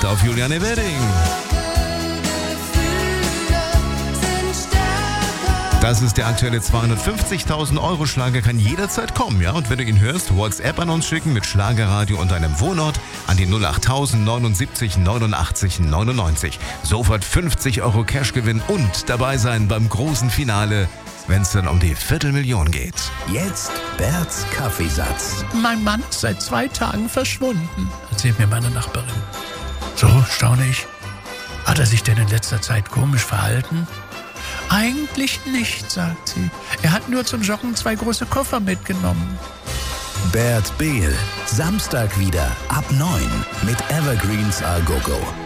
Nacht auf Juliane Wedding. Das ist der aktuelle 250.000 Euro Schlager, kann jederzeit kommen, ja? Und wenn du ihn hörst, WhatsApp an uns schicken mit Schlagerradio und deinem Wohnort an die 08000 79 89 99. Sofort 50 Euro Cashgewinn und dabei sein beim großen Finale, wenn es dann um die 250.000 geht. Jetzt Berts Kaffeesatz. Mein Mann ist seit 2 Tagen verschwunden, erzählt mir meine Nachbarin. So, staune ich. Hat er sich denn in letzter Zeit komisch verhalten? Eigentlich nicht, sagt sie. Er hat nur zum Joggen 2 große Koffer mitgenommen. Bert Behl, Samstag wieder ab 9 mit Evergreens A Go Go.